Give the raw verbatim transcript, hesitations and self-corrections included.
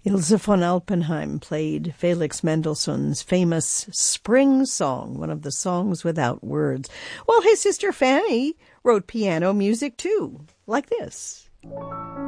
Ilse von Alpenheim played Felix Mendelssohn's famous Spring Song, one of the songs without words. Well, his sister Fanny wrote piano music too, like this.